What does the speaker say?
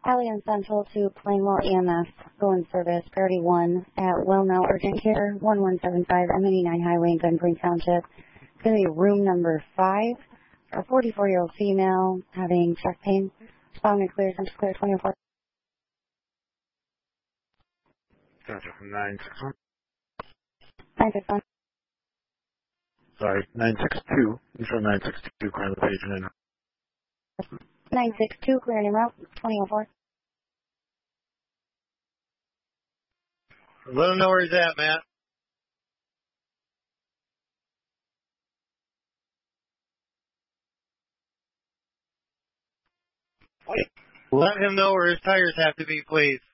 Allianz Central to Plainwell EMS, going service, priority 1 at Wellnow Urgent Care, 1175 M89 Highway in Gun Green Township. It's going to be room number 5 for a 44-year-old female having chest pain. Responding clear, central clear, 24. Gotcha, 961. 961. Sorry, 962. You show 962, clear the page and then. 962, clearing en route, 2004. Let him know where he's at, Matt. Let him know where his tires have to be, please.